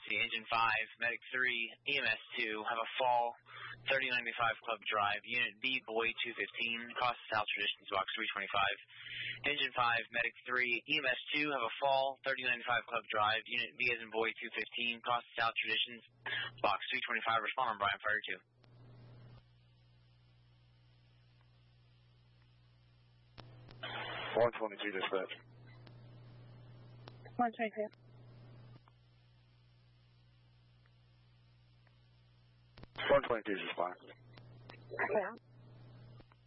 emergency. Engine 5, Medic 3, EMS 2 have a fall, 3095 Club Drive. Unit B, Boy 215, Costa South Traditions, Box 325. Engine 5, Medic 3, EMS 2 have a fall, 3095 Club Drive. Unit B as in Boy 215, Costa South Traditions, Box 325. Respond on Brian Fire 2. 122 dispatch. 122. 122 is fine. Yeah.